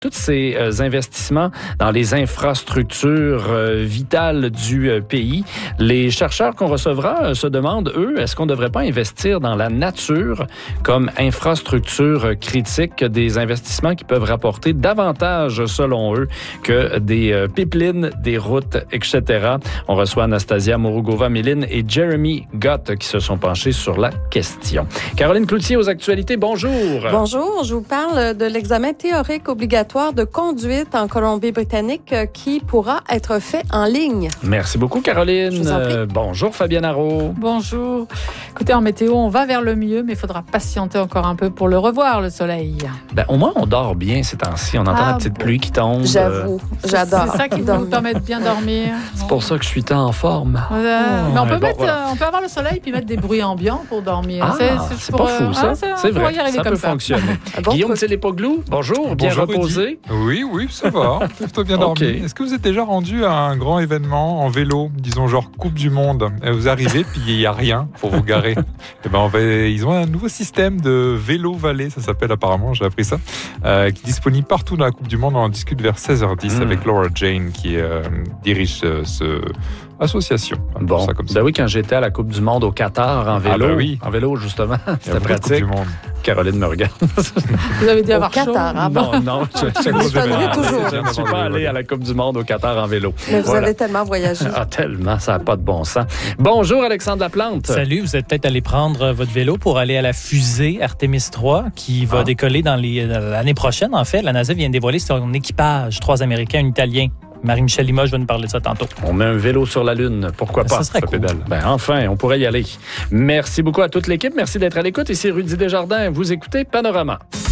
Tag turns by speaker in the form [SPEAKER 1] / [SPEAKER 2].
[SPEAKER 1] tous ces investissements dans les infrastructures vitales du pays. Les chercheurs qu'on recevra se demandent, eux, est-ce qu'on ne devrait pas investir dans la nature comme infrastructure critique, des investissements qui peuvent rapporter davantage, selon eux, que des pipelines, des routes, etc. On reçoit Anastasia Morugova-Milin et Jeremy Gott qui se sont penchés sur la question. Caroline Cloutier aux actualités, bonjour.
[SPEAKER 2] Bonjour, je vous parle de l'examen théorique obligatoire de conduite en Colombie-Britannique qui pourra être fait en ligne.
[SPEAKER 1] Merci beaucoup, Caroline.
[SPEAKER 2] Je vous en prie.
[SPEAKER 1] Bonjour, Fabienne Arrault.
[SPEAKER 3] Bonjour. Écoutez, en météo, on va vers le mieux, mais il faudra patienter encore un peu pour le revoir, le soleil.
[SPEAKER 1] Au moins, on dort bien ces temps-ci. On entend la petite pluie qui tombe.
[SPEAKER 2] J'avoue, j'adore.
[SPEAKER 3] C'est ça qui nous permet de bien dormir.
[SPEAKER 1] C'est pour ça que je suis tant en forme.
[SPEAKER 3] Mais on peut avoir le soleil puis mettre des bruits ambiants pour dormir.
[SPEAKER 1] C'est pas fou, ça. C'est vrai, ça peut fonctionner. Guillaume Télépoglou, bonjour, bien reposé.
[SPEAKER 4] Oui, ça va. Plutôt bien dormi.
[SPEAKER 1] Okay.
[SPEAKER 4] Est-ce que vous êtes déjà rendu à un grand événement en vélo, disons genre Coupe du Monde? Vous arrivez, puis il n'y a rien pour vous garer. Ils ont un nouveau système de vélo-valet, ça s'appelle apparemment, j'ai appris ça, qui est disponible partout dans la Coupe du Monde. On en discute vers 16h10 avec Laura Jane, qui dirige ce association.
[SPEAKER 1] Bon,
[SPEAKER 4] ça comme ça.
[SPEAKER 1] Oui, quand j'étais à la Coupe du Monde au Qatar en vélo, en vélo justement, c'était pratique.
[SPEAKER 4] Du monde.
[SPEAKER 1] Caroline me regarde.
[SPEAKER 3] Vous avez dû avoir
[SPEAKER 2] au Qatar,
[SPEAKER 3] chaud.
[SPEAKER 1] Non, je ne suis pas allé à la Coupe du Monde au Qatar en vélo.
[SPEAKER 2] Mais vous avez tellement voyagé.
[SPEAKER 1] Tellement, ça n'a pas de bon sens. Bonjour Alexandre Laplante.
[SPEAKER 5] Salut, vous êtes peut-être allé prendre votre vélo pour aller à la fusée Artemis 3 qui va décoller l'année prochaine. En fait, la NASA vient de dévoiler son équipage, 3 Américains, un Italien. Marie-Michel Limoges va nous parler de ça tantôt.
[SPEAKER 1] On met un vélo sur la Lune, pourquoi pas?
[SPEAKER 5] Ça serait cool.
[SPEAKER 1] Enfin, on pourrait y aller. Merci beaucoup à toute l'équipe. Merci d'être à l'écoute. Ici Rudy Desjardins. Vous écoutez Panorama.